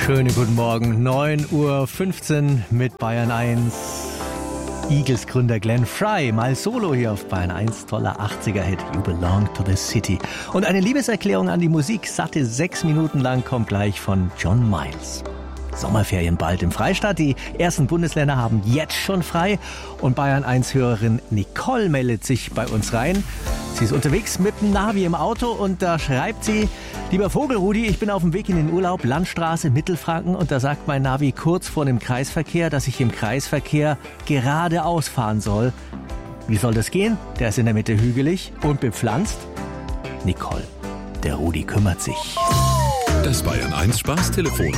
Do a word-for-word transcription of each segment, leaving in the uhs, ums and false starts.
Schönen guten Morgen, neun Uhr fünfzehn mit Bayern eins. Eagles-Gründer Glenn Frey, mal solo hier auf Bayern eins, toller achtziger-Hit, You Belong to the City. Und eine Liebeserklärung an die Musik, satte sechs Minuten lang, kommt gleich von John Miles. Sommerferien bald im Freistaat. Die ersten Bundesländer haben jetzt schon frei. Und Bayern eins-Hörerin Nicole meldet sich bei uns rein. Sie ist unterwegs mit dem Navi im Auto und da schreibt sie: Lieber Vogelrudi, ich bin auf dem Weg in den Urlaub, Landstraße, Mittelfranken, und da sagt mein Navi kurz vor dem Kreisverkehr, dass ich im Kreisverkehr geradeaus fahren soll. Wie soll das gehen? Der ist in der Mitte hügelig und bepflanzt. Nicole, der Rudi kümmert sich. Das Bayern eins Spaßtelefon.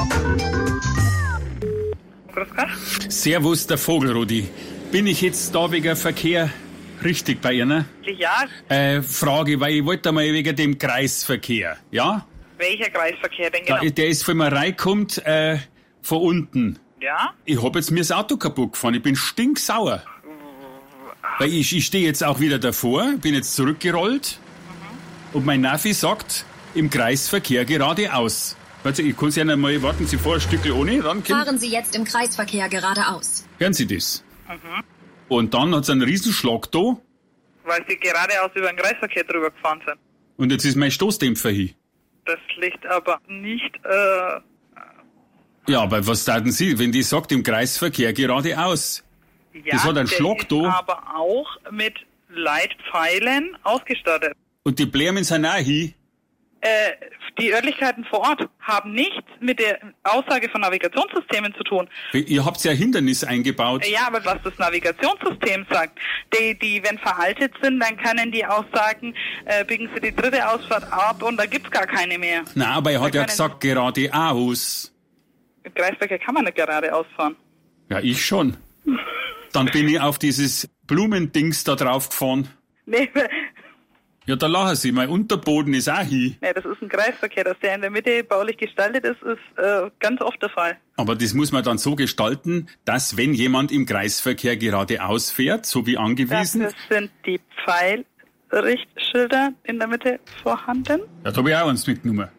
Servus, der Vogelrudi. Bin ich jetzt da wegen Verkehr richtig bei Ihnen? Ja. Äh, Frage, weil ich wollte mal wegen dem Kreisverkehr, ja? Welcher Kreisverkehr denn genau? Da, der ist, wenn man reinkommt, äh, von unten. Ja? Ich hab jetzt mir das Auto kaputt gefahren, ich bin stinksauer. Weil ich, ich stehe jetzt auch wieder davor, bin jetzt zurückgerollt, mhm. und mein Navi sagt, im Kreisverkehr geradeaus. Also ich kann Sie ja noch mal, warten Sie vor, ein Stückchen ohne, dann kommt. Fahren Sie jetzt im Kreisverkehr geradeaus. Hören Sie das? Mhm. Und dann hat es einen Riesenschlag da. Weil Sie geradeaus über den Kreisverkehr drüber gefahren sind. Und jetzt ist mein Stoßdämpfer hin. Das liegt aber nicht, äh... Ja, aber was sagen Sie, wenn die sagt, im Kreisverkehr geradeaus? Ja, das hat einen der Schlag ist da. aber auch mit Leitpfeilen ausgestattet. Und die Blämen sind auch hin. Äh, die Örtlichkeiten vor Ort haben nichts mit der Aussage von Navigationssystemen zu tun. Ihr habt ja Hindernis eingebaut. Ja, aber was das Navigationssystem sagt, die, die wenn veraltet sind, dann können die auch sagen, äh, biegen Sie die dritte Ausfahrt ab und da gibt's gar keine mehr. Nein, aber er hat Da ja können- gesagt, geradeaus. Im Kreisverkehr kann man nicht geradeaus fahren. Ja, ich schon. Dann bin ich auf dieses Blumendings da drauf gefahren. Nee, Ja, da lachen Sie, mein Unterboden ist auch hin. nee, das ist ein Kreisverkehr, dass der in der Mitte baulich gestaltet ist, ist äh, ganz oft der Fall. Aber das muss man dann so gestalten, dass wenn jemand im Kreisverkehr geradeaus fährt, so wie angewiesen... Dafür sind die Pfeilrichtschilder in der Mitte vorhanden. Ja, da habe ich auch eins mitgenommen.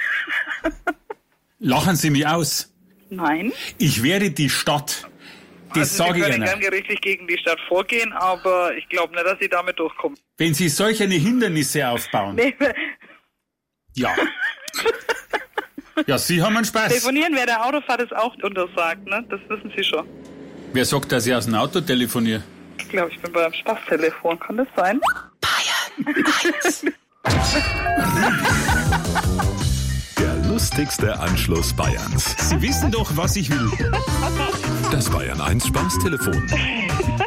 Lachen Sie mich aus. Nein. Ich werde die Stadt. Das also sage Sie ich können Ihnen. gern gerichtlich gegen die Stadt vorgehen, aber ich glaube nicht, dass Sie damit durchkommen. Wenn Sie solche Hindernisse aufbauen. Nee, Ja. Ja, Sie haben einen Spaß. telefonieren während der Autofahrt ist auch untersagt, ne? Das wissen Sie schon. Wer sagt, dass ich aus dem Auto telefoniere? Ich glaube, ich bin beim Spaßtelefon. Kann das sein? Der lustigste Anschluss Bayerns. Sie wissen doch, was ich will. Das Bayern eins Spaßtelefon.